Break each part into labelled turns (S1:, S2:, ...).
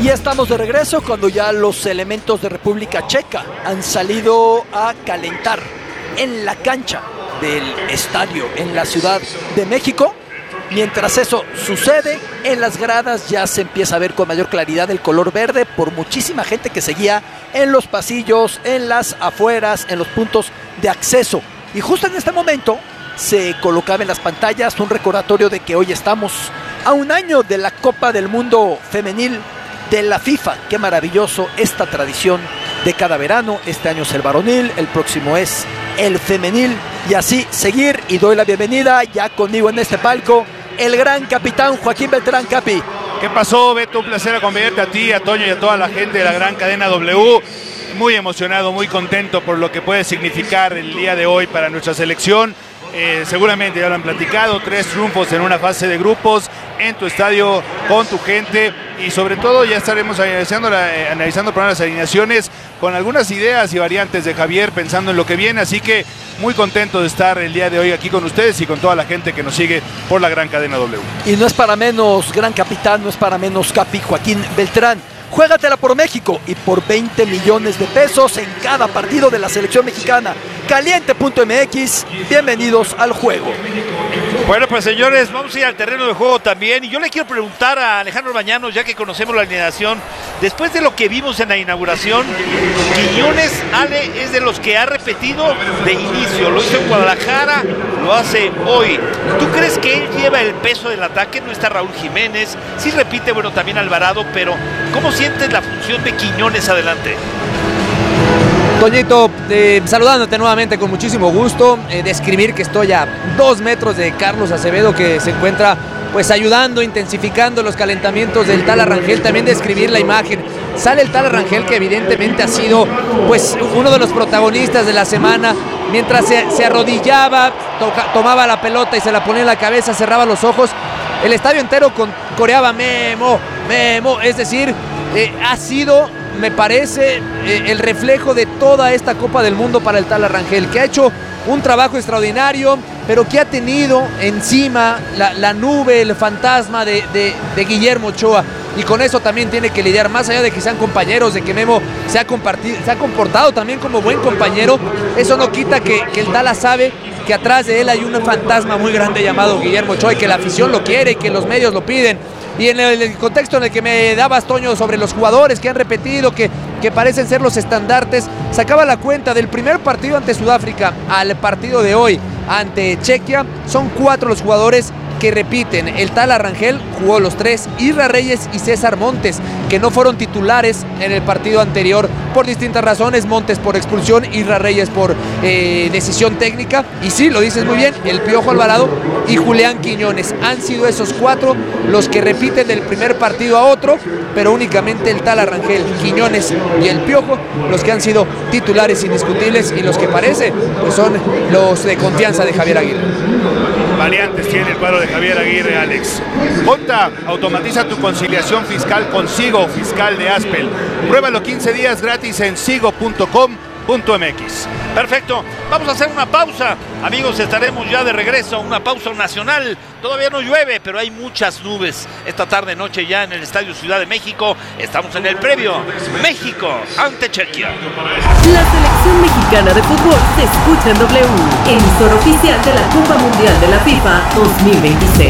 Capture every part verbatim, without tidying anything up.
S1: Y estamos de regreso cuando ya los elementos de República Checa han salido a calentar en la cancha del estadio en la Ciudad de México. Mientras eso sucede, en las gradas ya se empieza a ver con mayor claridad el color verde por muchísima gente que seguía en los pasillos, en las afueras, en los puntos de acceso. Y justo en este momento se colocaba en las pantallas un recordatorio de que hoy estamos a un año de la Copa del Mundo Femenil de la FIFA. Qué maravilloso esta tradición de cada verano. Este año es el varonil, el próximo es el femenil, y así seguir. Y doy la bienvenida ya conmigo en este palco el gran capitán Joaquín Beltrán. Capi.
S2: ¿Qué pasó, Beto? Un placer acompañarte a ti, a Toño y a toda la gente de la gran cadena W. Muy emocionado, muy contento por lo que puede significar el día de hoy para nuestra selección. Eh, seguramente ya lo han platicado, tres triunfos en una fase de grupos, en tu estadio, con tu gente, y sobre todo ya estaremos analizando, la, eh, analizando por las alineaciones con algunas ideas y variantes de Javier, pensando en lo que viene, así que muy contento de estar el día de hoy aquí con ustedes y con toda la gente que nos sigue por la gran cadena W.
S1: Y no es para menos, gran capitán, no es para menos, Capi Joaquín Beltrán. Juégatela por México y por veinte millones de pesos en cada partido de la selección mexicana. Caliente punto M X, bienvenidos al juego.
S3: Bueno, pues señores, vamos a ir al terreno de juego también. Y yo le quiero preguntar a Alejandro Bañanos, ya que conocemos la alineación, después de lo que vimos en la inauguración, Quiñones, Ale, es de los que ha repetido de inicio. Lo hizo en Guadalajara, lo hace hoy. ¿Tú crees que él lleva el peso del ataque? No está Raúl Jiménez, sí repite, bueno, también Alvarado, pero ¿cómo sientes la función de Quiñones adelante?
S4: Toñito, eh, saludándote nuevamente con muchísimo gusto, eh, describir que estoy a dos metros de Carlos Acevedo, que se encuentra pues ayudando, intensificando los calentamientos del Tala Rangel. También describir la imagen, sale el Tala Rangel, que evidentemente ha sido pues uno de los protagonistas de la semana, mientras se, se arrodillaba, toca, tomaba la pelota y se la ponía en la cabeza, cerraba los ojos, el estadio entero con, coreaba Memo, Memo, es decir, eh, ha sido, me parece, eh, el reflejo de toda esta Copa del Mundo para el Tala Rangel, que ha hecho un trabajo extraordinario, pero que ha tenido encima la, la nube, el fantasma de, de, de Guillermo Ochoa, y con eso también tiene que lidiar, más allá de que sean compañeros, de que Memo se ha, compartido, se ha comportado también como buen compañero. Eso no quita que, que el Tala sabe que atrás de él hay un fantasma muy grande llamado Guillermo Ochoa, y que la afición lo quiere y que los medios lo piden. Y en el, el contexto en el que me dabas, Toño, sobre los jugadores que han repetido, que, que parecen ser los estandartes, sacaba la cuenta del primer partido ante Sudáfrica al partido de hoy ante Chequia, son cuatro los jugadores que repiten. El Tala Rangel jugó los tres, Isra Reyes y César Montes, que no fueron titulares en el partido anterior por distintas razones. Montes por expulsión, Isra Reyes por eh, decisión técnica, y sí, lo dices muy bien, el Piojo Alvarado y Julián Quiñones. Han sido esos cuatro los que repiten del primer partido a otro, pero únicamente el Tala Rangel, Quiñones y el Piojo los que han sido titulares indiscutibles, y los que parece pues son los de confianza de Javier Aguirre.
S2: Variantes tiene el cuadro de Javier Aguirre, Alex. Conta, automatiza tu conciliación fiscal con Sigo Fiscal de Aspel. Pruébalo quince días gratis en sigo punto com punto m x.
S3: Perfecto, vamos a hacer una pausa. Amigos, estaremos ya de regreso, una pausa nacional. Todavía no llueve, pero hay muchas nubes. Esta tarde noche ya en el Estadio Ciudad de México. Estamos en el previo. México ante Chequia.
S5: La selección mexicana de fútbol se escucha en W, emisora oficial de la Copa Mundial de la FIFA dos mil veintiséis.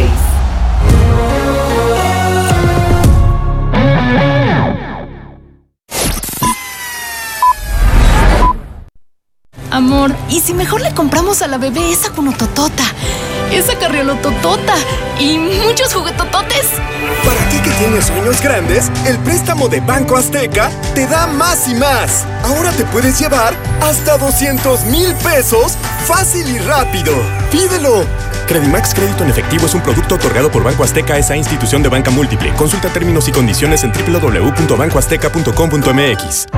S6: Amor, ¿y si mejor le compramos a la bebé esa cunototota, esa carriolototota y muchos juguetototes?
S7: Para ti que tienes sueños grandes, el préstamo de Banco Azteca te da más y más. Ahora te puedes llevar hasta doscientos mil pesos fácil y rápido. ¡Pídelo! Credimax Crédito en Efectivo es un producto otorgado por Banco Azteca, esa institución de banca múltiple. Consulta términos y condiciones en doble u doble u doble u punto banco azteca punto com punto m x.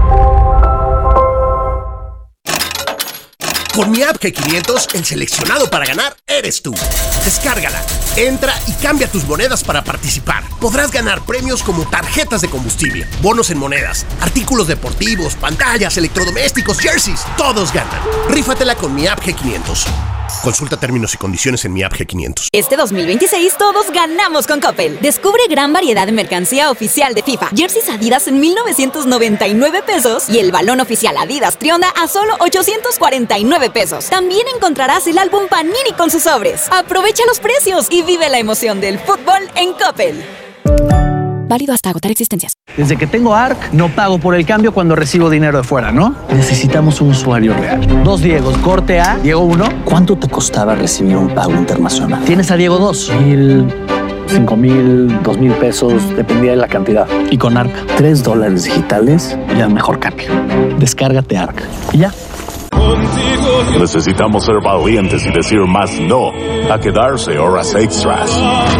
S8: Con mi app G quinientos, el seleccionado para ganar eres tú. Descárgala, entra y cambia tus monedas para participar. Podrás ganar premios como tarjetas de combustible, bonos en monedas, artículos deportivos, pantallas, electrodomésticos, jerseys. Todos ganan. Rífatela con mi app G quinientos. Consulta términos y condiciones en mi app G quinientos.
S9: Este dos mil veintiséis todos ganamos con Coppel. Descubre gran variedad de mercancía oficial de FIFA. Jerseys Adidas en mil novecientos noventa y nueve pesos y el balón oficial Adidas Trionda a solo ochocientos cuarenta y nueve pesos. También encontrarás el álbum Panini con sus sobres. Aprovecha los precios y vive la emoción del fútbol en Coppel. Válido hasta agotar existencias.
S10: Desde que tengo A R C, no pago por el cambio cuando recibo dinero de fuera, ¿no? Necesitamos un usuario real. Dos Diegos, corte A, Diego uno. ¿Cuánto te costaba recibir un pago internacional? Tienes a Diego dos. Mil, cinco mil, dos mil pesos, dependía de la cantidad. Y con A R C, tres dólares digitales y al mejor cambio. Descárgate A R C. Y ya.
S11: Necesitamos ser valientes y decir más no a quedarse horas extras.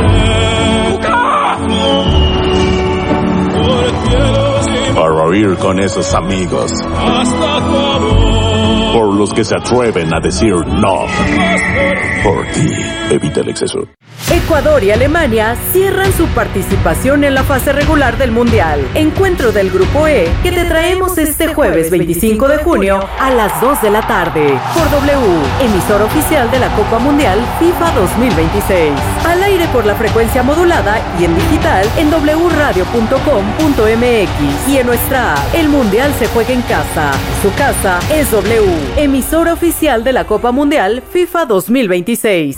S11: Para ir con esos amigos. Por los que se atreven a decir no. Por ti, evita el exceso.
S5: Ecuador y Alemania cierran su participación en la fase regular del Mundial. Encuentro del Grupo E que te traemos este jueves veinticinco de junio a las dos de la tarde por W, emisor oficial de la Copa Mundial FIFA dos mil veintiséis. Al aire por la frecuencia modulada y en digital en doble radio punto com punto m x y en nuestra app. El Mundial se juega en casa. Su casa es W, emisor oficial de la Copa Mundial FIFA dos mil veintiséis.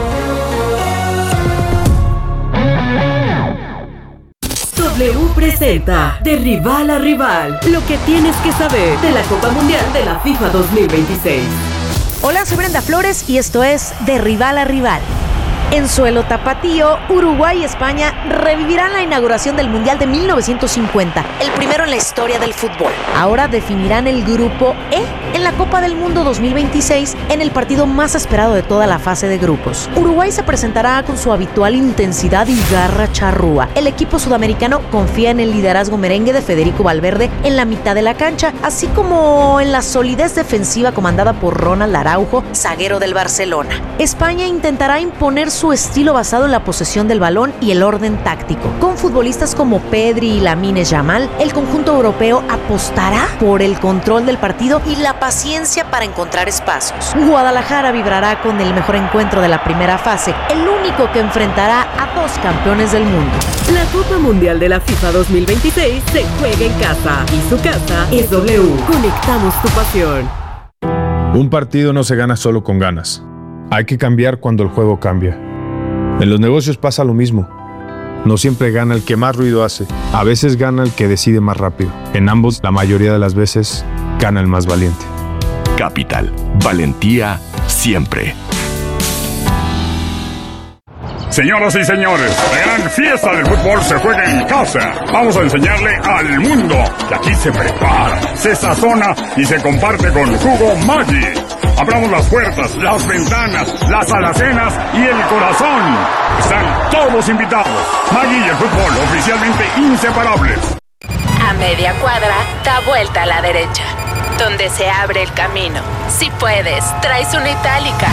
S5: W presenta De Rival a Rival, lo que tienes que saber de la Copa Mundial de la FIFA dos mil veintiséis.
S12: Hola, soy Brenda Flores y esto es De Rival a Rival. En suelo tapatío, Uruguay y España revivirán la inauguración del Mundial de mil novecientos cincuenta, el primero en la historia del fútbol. Ahora definirán el Grupo E en la Copa del Mundo dos mil veintiséis en el partido más esperado de toda la fase de grupos. Uruguay se presentará con su habitual intensidad y garra charrúa. El equipo sudamericano confía en el liderazgo merengue de Federico Valverde en la mitad de la cancha, así como en la solidez defensiva comandada por Ronald Araujo, zaguero del Barcelona. España intentará imponer su estilo basado en la posesión del balón y el orden táctico. Con futbolistas como Pedri y Lamine Yamal, el conjunto europeo apostará por el control del partido y la paciencia para encontrar espacios. Guadalajara vibrará con el mejor encuentro de la primera fase, el único que enfrentará a dos campeones del mundo.
S5: La Copa Mundial de la FIFA dos mil veintiséis se juega en casa y su casa es W. Conectamos tu pasión.
S13: Un partido no se gana solo con ganas. Hay que cambiar cuando el juego cambia. En los negocios pasa lo mismo. No siempre gana el que más ruido hace. A veces gana el que decide más rápido. En ambos, la mayoría de las veces, gana el más valiente.
S14: Capital. Valentía siempre.
S15: Señoras y señores, la gran fiesta del fútbol se juega en casa. Vamos a enseñarle al mundo que aquí se prepara, se sazona y se comparte con jugo Maggi. Abramos las puertas, las ventanas, las alacenas y el corazón. Están todos invitados. Maggi y el fútbol oficialmente inseparables.
S16: A media cuadra, da vuelta a la derecha, donde se abre el camino. Si puedes, traes una itálica.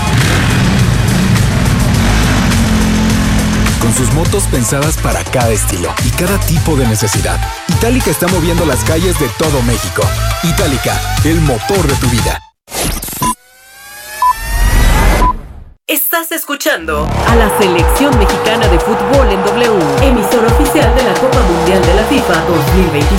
S17: Con sus motos pensadas para cada estilo y cada tipo de necesidad, Itálica está moviendo las calles de todo México. Itálica, el motor de tu vida.
S5: Estás escuchando a la Selección Mexicana de Fútbol en W, emisora oficial de la Copa Mundial de la FIFA dos mil veintiséis.